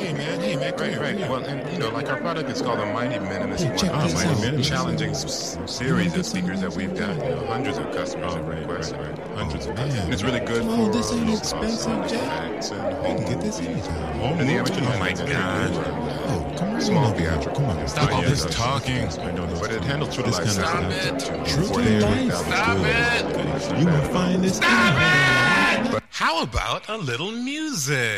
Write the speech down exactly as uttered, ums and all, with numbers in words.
hey man, hey man, come Right, here, right. come here. Well, and you know, like our product is called the Mighty Minimalist Hey, check One. this It's out. a Minimalist. challenging s- series of speakers that we've got. You know, hundreds of customers Oh, have right, requested. right, right. Hundreds Oh, of customers. man. And it's really good Come for on, this ain't low expensive, cost Jack. effects and You home can get this movies. anytime. Home And the movies, amateur, oh my it's really God. good for Oh, come right small on up here. theatrical. Come on. Stop all Yeah, this yeah, talking. I know those But it two. handles True This Life. kind of Stop stuff. it. True to life. Stop it. You will find this. Stop it. How about a little music?